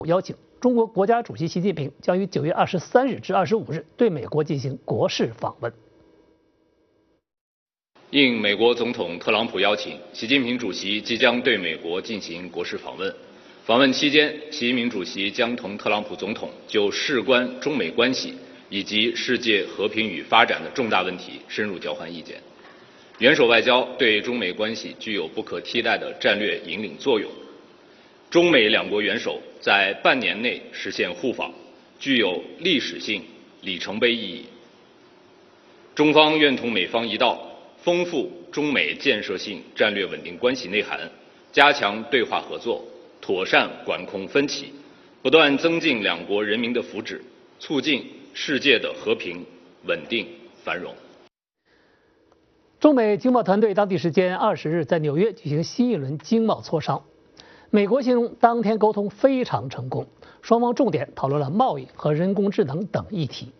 邀请，中国国家主席习近平将于9月23日至25日对美国进行国事访问。 应美国总统特朗普邀请，习近平主席即将对美国进行国事访问。访问期间，习近平主席将同特朗普总统就事关中美关系以及世界和平与发展的重大问题深入交换意见。元首外交对中美关系具有不可替代的战略引领作用。中美两国元首在半年内实现互访，具有历史性里程碑意义。中方愿同美方一道，丰富中美建设性战略稳定关系内涵，加强对话合作，妥善管控分歧，不断增进两国人民的福祉，促进世界的和平、稳定、繁荣。 中美经贸团队当地时间20日在纽约举行新一轮经贸磋商。美国形容当天沟通非常成功，双方重点讨论了贸易和人工智能等议题。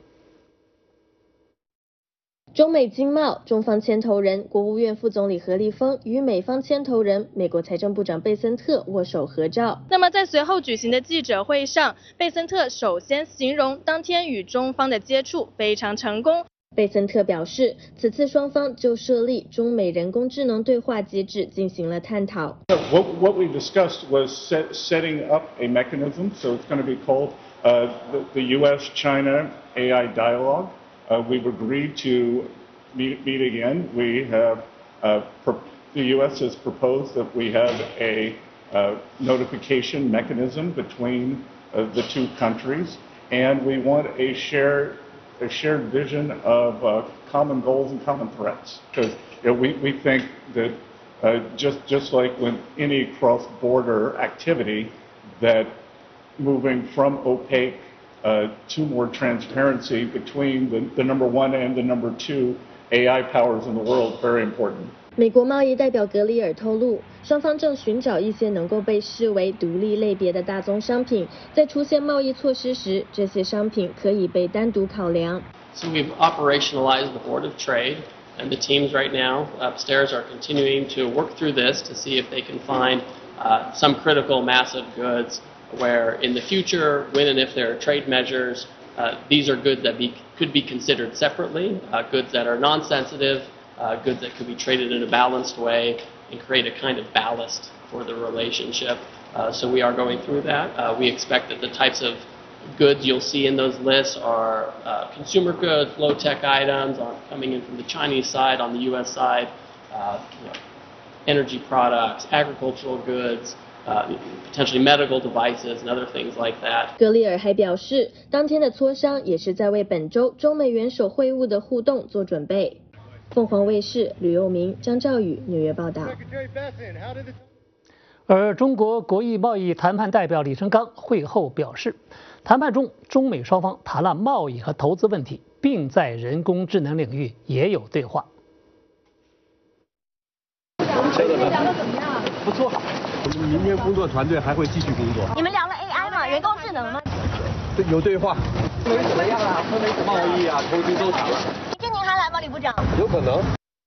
中美经贸，中方牵头人国务院副总理何立峰与美方牵头人美国财政部长贝森特握手合照。 那么在随后举行的记者会上，贝森特首先形容当天与中方的接触非常成功。 贝森特表示，此次双方就设立中美人工智能对话机制进行了探讨。 What we discussed was setting up a mechanism, so it's going to be called the U.S.-China AI Dialogue. We've agreed to meet again. We have the U.S. has proposed that we have a notification mechanism between the two countries, and we want a shared vision of common goals and common threats. Because we think that just like with any cross-border activity, that moving from opaque to more transparency between the number one and the number two AI powers in the world is very important. 美国贸易代表格里尔透露，双方正寻找一些能够被视为独立类别的大宗商品，在出现贸易措施时，这些商品可以被单独考量。 So we've operationalized the Board of Trade, and the teams right now upstairs are continuing to work through this to see if they can find some critical massive goods where in the future, when and if there are trade measures, these are goods that could be considered separately, goods that are non-sensitive, goods that could be traded in a balanced way and create a kind of ballast for the relationship. So we are going through that. We expect that the types of goods you'll see in those lists are consumer goods, low-tech items coming in from the Chinese side, on the U.S. side, energy products, agricultural goods, potentially medical devices and other things like that. 格里尔还表示，当天的磋商也是在为本周中美元首会晤的互动做准备。凤凰卫视吕佑明、张兆宇纽约报道。 而中国国际贸易谈判代表李成钢会后表示，谈判中中美双方谈了贸易和投资问题，并在人工智能领域也有对话。 聊得怎么样？ 不错，我们明天工作团队还会继续工作。 你们聊了 AI 吗？人工智能吗？ 有对话。氛围怎么样啊？氛围贸易啊，投资都谈了。 明天您还来吗，李部长？ 有可能。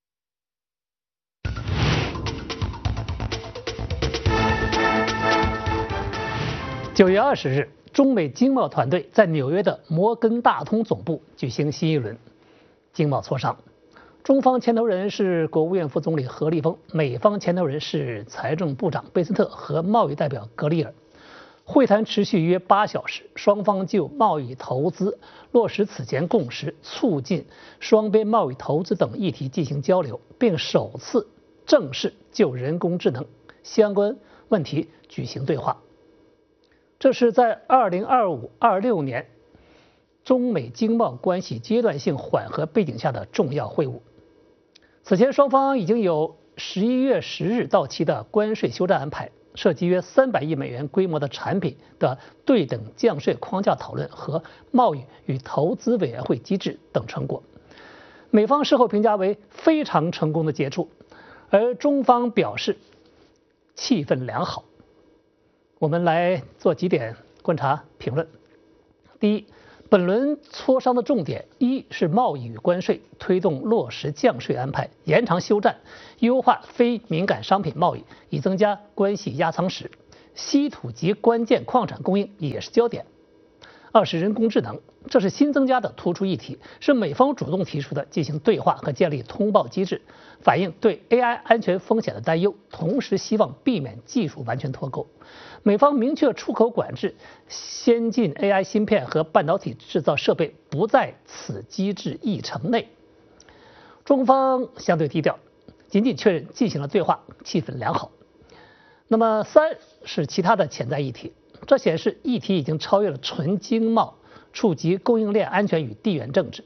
9月20日，中美经贸团队在纽约的摩根大通总部举行新一轮经贸磋商。中方牵头人是国务院副总理何立峰，美方牵头人是财政部长贝森特和贸易代表格里尔。会谈持续约8小时，双方就贸易投资、落实此前共识、促进双边贸易投资等议题进行交流，并首次正式就人工智能相关问题举行对话。这是在2025-26年中美经贸关系阶段性缓和背景下的重要会晤。此前双方已经有11月10日到期的关税休战安排，涉及约300亿美元规模的产品的对等降税框架讨论和贸易与投资委员会机制等成果。美方事后评价为非常成功的接触，而中方表示气氛良好。我们来做几点观察评论。第一，本轮磋商的重点一是贸易与关税，推动落实降税安排，延长休战，优化非敏感商品贸易，以增加关系压舱石。 稀土及关键矿产供应也是焦点。二是人工智能，这是新增加的突出议题，是美方主动提出的进行对话和建立通报机制，反映对 AI 安全风险的担忧，同时希望避免技术完全脱钩。美方明确出口管制，先进 AI 芯片和半导体制造设备不在此机制议程内。中方相对低调，仅仅确认进行了对话，气氛良好。那么3是其他的潜在议题。这显示议题已经超越了纯经贸，触及供应链安全与地缘政治。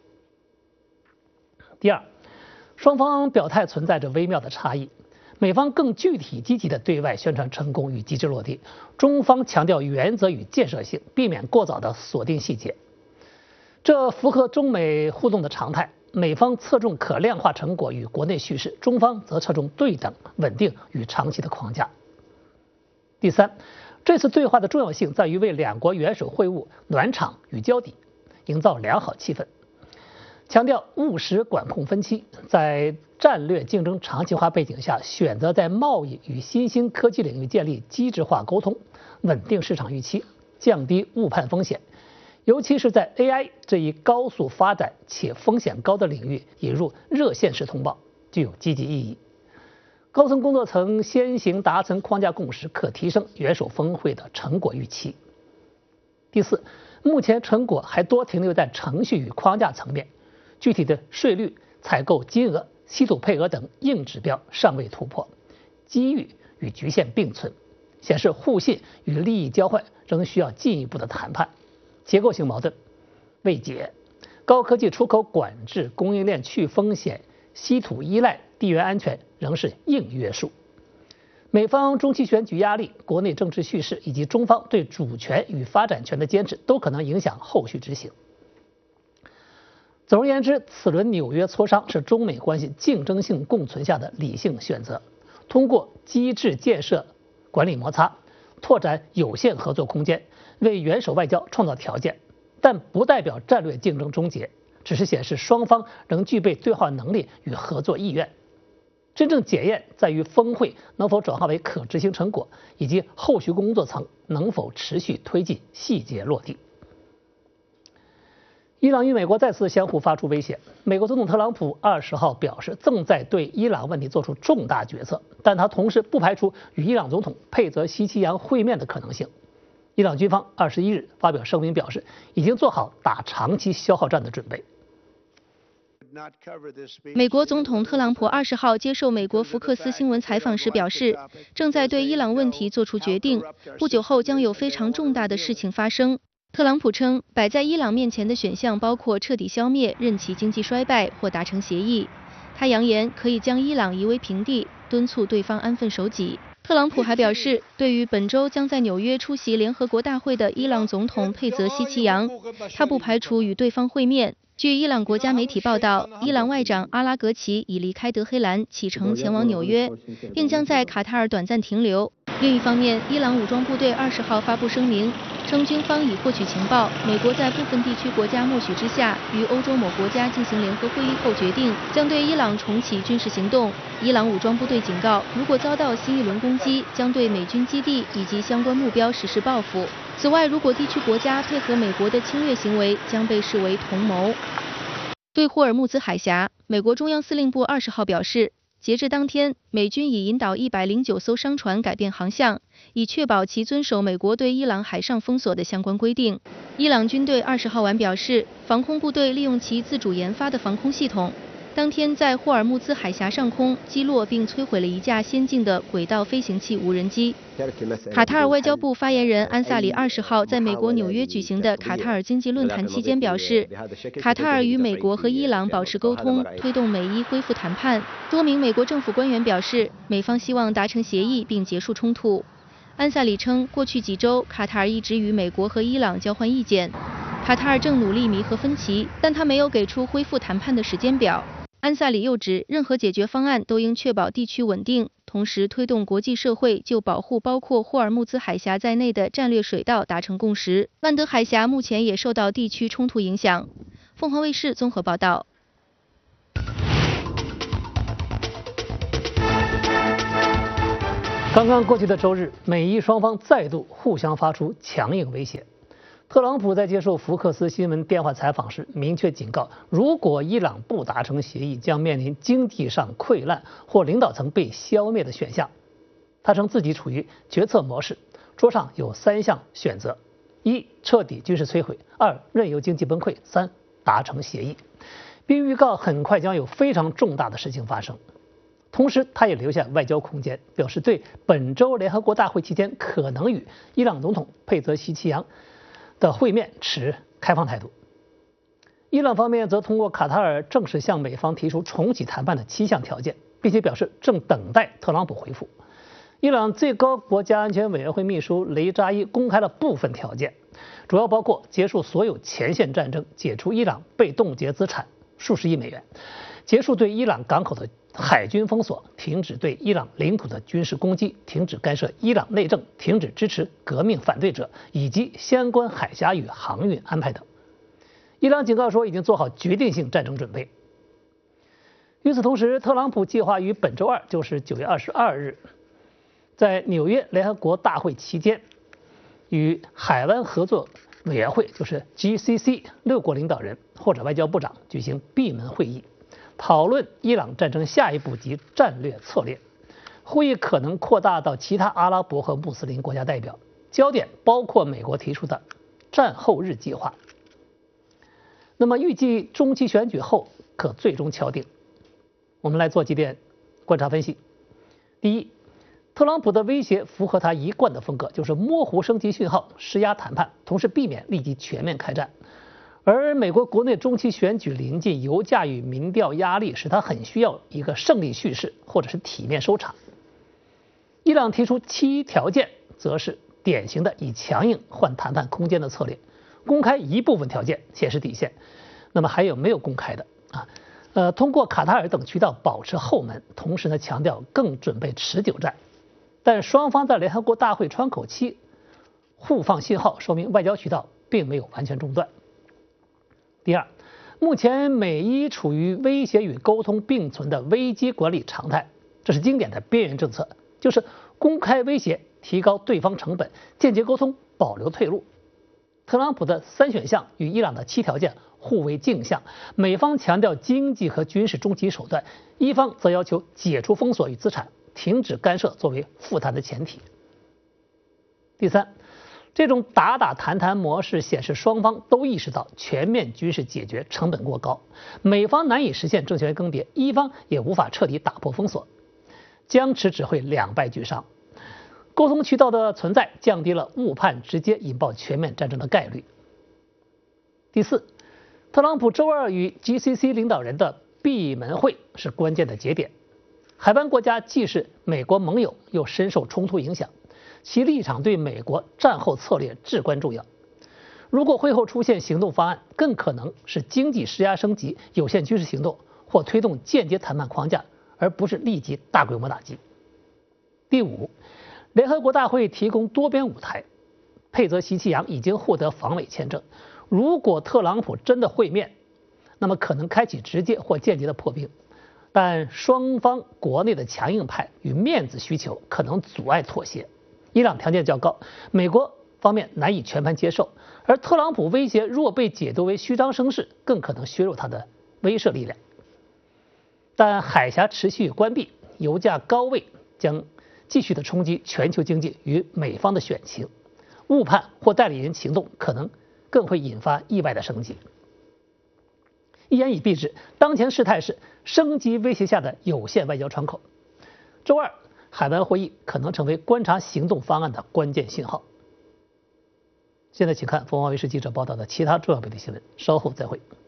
第二，双方表态存在着微妙的差异，美方更具体积极地对外宣传成功与机制落地，中方强调原则与建设性，避免过早的锁定细节。这符合中美互动的常态，美方侧重可量化成果与国内叙事，中方则侧重对等、稳定与长期的框架。第三，这次对话的重要性在于为两国元首会晤暖场与交底，营造良好气氛，强调务实管控分歧，在战略竞争长期化背景下，选择在贸易与新兴科技领域建立机制化沟通，稳定市场预期，降低误判风险，尤其是在 AI 这一高速发展且风险高的领域引入热线式通报，具有积极意义。高层工作层先行达成框架共识，可提升元首峰会的成果预期。第四，目前成果还多停留在程序与框架层面，具体的税率、采购金额、稀土配额等硬指标尚未突破，机遇与局限并存，显示互信与利益交换仍需要进一步的谈判。结构性矛盾未解，高科技出口管制、供应链去风险、稀土依赖、地缘安全仍是硬约束。美方中期选举压力、国内政治叙事以及中方对主权与发展权的坚持，都可能影响后续执行。总而言之，此轮纽约磋商是中美关系竞争性共存下的理性选择，通过机制建设管理摩擦，拓展有限合作空间，为元首外交创造条件，但不代表战略竞争终结，只是显示双方仍具备对话能力与合作意愿。真正检验在于峰会能否转化为可执行成果，以及后续工作层能否持续推进细节落地。伊朗与美国再次相互发出威胁。美国总统特朗普20号表示，正在对伊朗问题做出重大决策，但他同时不排除与伊朗总统佩泽希奇扬会面的可能性。伊朗军方21日发表声明表示，已经做好打长期消耗战的准备。 美国总统特朗普20号接受美国福克斯新闻采访时表示，正在对伊朗问题做出决定，不久后将有非常重大的事情发生。特朗普称，摆在伊朗面前的选项包括彻底消灭、任其经济衰败或达成协议。他扬言可以将伊朗夷为平地，敦促对方安分守己。特朗普还表示，对于本周将在纽约出席联合国大会的伊朗总统佩泽希奇扬，他不排除与对方会面。据伊朗国家媒体报道，伊朗外长阿拉格齐已离开德黑兰，启程前往纽约，并将在卡塔尔短暂停留。另一方面，伊朗武装部队20号发布声明，称军方已获取情报，美国在部分地区国家默许之下，与欧洲某国家进行联合会议后决定，将对伊朗重启军事行动。伊朗武装部队警告，如果遭到新一轮攻击，将对美军基地以及相关目标实施报复。此外，如果地区国家配合美国的侵略行为，将被视为同谋。对霍尔木兹海峡，美国中央司令部20号表示，截至当天，美军已引导109艘商船改变航向，以确保其遵守美国对伊朗海上封锁的相关规定。伊朗军队20号晚表示，防空部队利用其自主研发的防空系统，当天在霍尔木兹海峡上空击落并摧毁了一架先进的轨道飞行器无人机。卡塔尔外交部发言人安萨里20号在美国纽约举行的卡塔尔经济论坛期间表示，卡塔尔与美国和伊朗保持沟通，推动美伊恢复谈判。多名美国政府官员表示，美方希望达成协议并结束冲突。安萨里称，过去几周，卡塔尔一直与美国和伊朗交换意见，卡塔尔正努力弥合分歧，但他没有给出恢复谈判的时间表。安萨里又指，任何解决方案都应确保地区稳定，同时推动国际社会就保护包括霍尔木兹海峡在内的战略水道达成共识。曼德海峡目前也受到地区冲突影响。凤凰卫视综合报道。 刚刚过去的周日，美伊双方再度互相发出强硬威胁。特朗普在接受福克斯新闻电话采访时明确警告，如果伊朗不达成协议，将面临经济上溃烂或领导层被消灭的选项。他称自己处于决策模式，桌上有3项选择：一、彻底军事摧毁；二、任由经济崩溃；三、达成协议，并预告很快将有非常重大的事情发生。同时，他也留下外交空间，表示对本周联合国大会期间可能与伊朗总统佩泽西奇扬的会面持开放态度。伊朗方面则通过卡塔尔正式向美方提出重启谈判的7项条件，并且表示正等待特朗普回复。伊朗最高国家安全委员会秘书雷扎伊公开了部分条件，主要包括结束所有前线战争、解除伊朗被冻结资产数十亿美元、结束对伊朗港口的海军封锁、停止对伊朗领土的军事攻击、停止干涉伊朗内政、停止支持革命反对者以及相关海峡与航运安排等。伊朗警告说已经做好决定性战争准备。与此同时，特朗普计划于本周二，就是9月22日，在纽约联合国大会期间，与海湾合作委员会，就是 GCC 6国领导人或者外交部长举行闭门会议，讨论伊朗战争下一步及战略策略。会议可能扩大到其他阿拉伯和穆斯林国家代表，焦点包括美国提出的战后日计划。那么预计中期选举后可最终敲定。我们来做几点观察分析。第一，特朗普的威胁符合他一贯的风格，就是模糊升级讯号，施压谈判，同时避免立即全面开战。而美国国内中期选举临近，油价与民调压力使他很需要一个胜利叙事，或者是体面收场。伊朗提出7条件，则是典型的以强硬换谈判空间的策略，公开一部分条件显示底线，那么还有没有公开的通过卡塔尔等渠道保持后门，同时呢强调更准备持久战。但双方在联合国大会窗口期互放信号，说明外交渠道并没有完全中断。第二，目前美伊处于威胁与沟通并存的危机管理常态，这是经典的边缘政策，就是公开威胁，提高对方成本，间接沟通，保留退路。特朗普的3选项与伊朗的7条件互为镜像，美方强调经济和军事终极手段，伊方则要求解除封锁与资产，停止干涉作为复谈的前提。第三，这种打打谈谈模式显示双方都意识到全面军事解决成本过高，美方难以实现政权更迭，伊方也无法彻底打破封锁，僵持只会两败俱伤。沟通渠道的存在降低了误判直接引爆全面战争的概率。第四，特朗普周二与 GCC 领导人的闭门会是关键的节点。海湾国家既是美国盟友，又深受冲突影响，其立场对美国战后策略至关重要。如果会后出现行动方案，更可能是经济施压升级、有限军事行动，或推动间接谈判框架，而不是立即大规模打击。第五，联合国大会提供多边舞台，佩泽西奇扬已经获得访美签证。如果特朗普真的会面，那么可能开启直接或间接的破冰，但双方国内的强硬派与面子需求可能阻碍妥协。伊朗条件较高，美国方面难以全盘接受，而特朗普威胁若被解读为虚张声势，更可能削弱他的威慑力量。但海峡持续关闭，油价高位将继续的冲击全球经济与美方的选情，误判或代理人行动可能更会引发意外的升级。一言以蔽之，当前事态是升级威胁下的有限外交窗口。周二，海湾会议可能成为观察行动方案的关键信号。现在请看凤凰卫视记者报道的其他重要本地新闻，稍后再会。